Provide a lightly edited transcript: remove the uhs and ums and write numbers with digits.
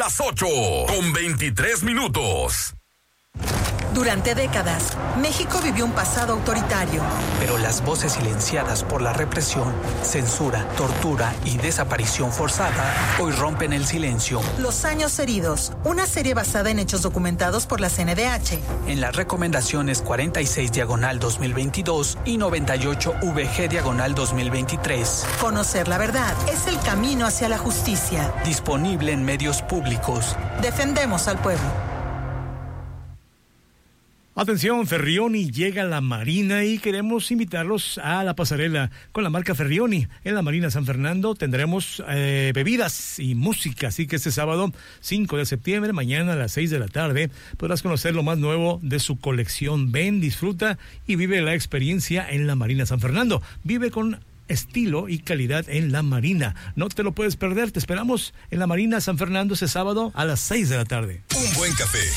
las 8:23. Durante décadas, México vivió un pasado autoritario. Pero las voces silenciadas por la represión, censura, tortura y desaparición forzada hoy rompen el silencio. Los años heridos, una serie basada en hechos documentados por la CNDH. En las recomendaciones 46/2022 y 98/VG/2023. Conocer la verdad es el camino hacia la justicia. Disponible en medios públicos. Defendemos al pueblo. Atención, Ferrioni llega a la Marina y queremos invitarlos a la pasarela con la marca Ferrioni. En la Marina San Fernando tendremos bebidas y música, así que este sábado 5 de septiembre, mañana a las 6 de la tarde, podrás conocer lo más nuevo de su colección. Ven, disfruta y vive la experiencia en la Marina San Fernando. Vive con estilo y calidad en la Marina. No te lo puedes perder, te esperamos en la Marina San Fernando ese sábado a las 6 de la tarde. Un buen café